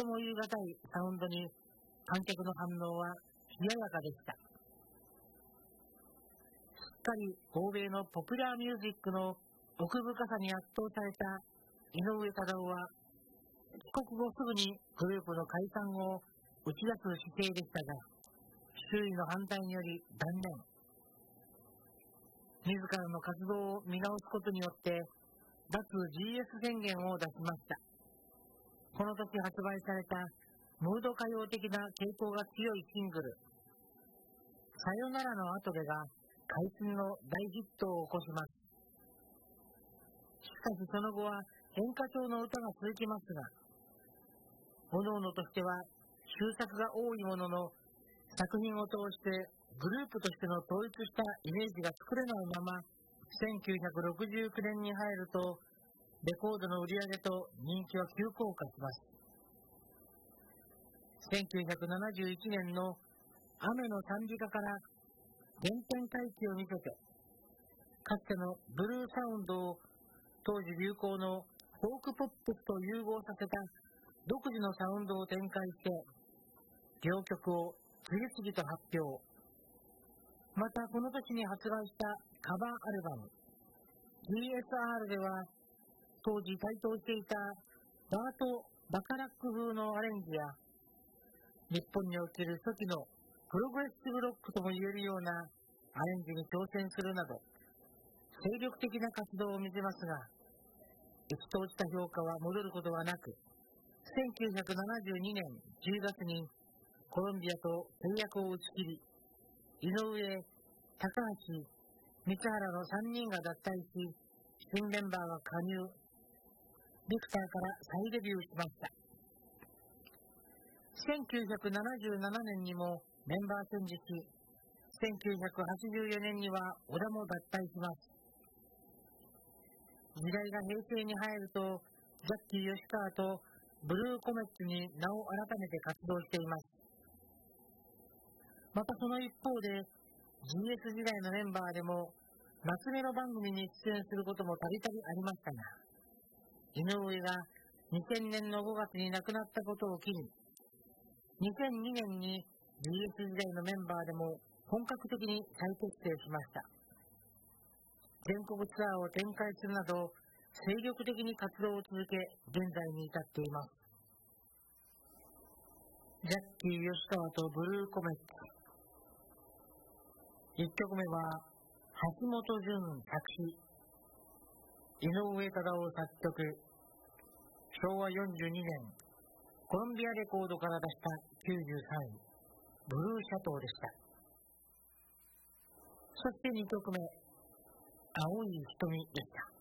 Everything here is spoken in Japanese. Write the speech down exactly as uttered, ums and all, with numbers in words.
も言い難いサウンドに観客の反応は冷ややかでした。すっかり欧米のポピュラーミュージックの奥深さに圧倒された井上忠雄は、帰国後すぐにグループの解散を打ち出す姿勢でしたが、周囲の反対により断念。自らの活動を見直すことによって脱 ジーエス 宣言を出しました。この時発売されたムード歌謡的な傾向が強いシングルさよならの後でが会心の大ヒットを起こします。しかしその後は演歌調の歌が続きますが、各々としては終作が多いものの、作品を通してグループとしての統一したイメージが作れないまま、せんきゅうひゃくろくじゅうきゅうねんに入るとレコードの売り上げと人気は急降下します。せんきゅうひゃくななじゅういちねんの雨の賛美歌から原点回帰を見せて、かつてのブルーサウンドを当時流行のフォークポップと融合させた独自のサウンドを展開して、両曲を次々と発表。またこの年に発売したカバーアルバム ジーエスアール では、当時台頭していたバート・バカラック風のアレンジや、日本における初期のプログレッシブロックともいえるようなアレンジに挑戦するなど、精力的な活動を見せますが、一等した評価は戻ることはなく、せんきゅうひゃくななじゅうにねんじゅうがつにコロンビアと契約を打ち切り、井上、高橋、三原のさんにんが脱退し、新メンバーが加入、ビクターから再デビューしました。せんきゅうひゃくななじゅうななねんにもメンバーチェンジし、せんきゅうひゃくはちじゅうよねんには小田も脱退します。時代が平成に入ると、ジャッキー吉川とブルーコメッツに名を改めて活動しています。またその一方で、ジーエス 時代のメンバーでも夏メロ番組に出演することもたびたびありましたが、井上がにせんねんのごがつに亡くなったことを機に、にせんにねんに ジーエス 時代のメンバーでも本格的に再結成しました。全国ツアーを展開するなど、精力的に活動を続け、現在に至っています。ジャッキー吉川とブルーコメッツ。いっきょくめは橋本淳作詞、井上忠雄作曲、しょうわよんじゅうにねんコロンビアレコードから出したきゅうじゅうさんい、ブルーシャトーでした。そしてにきょくめ、青い瞳でした。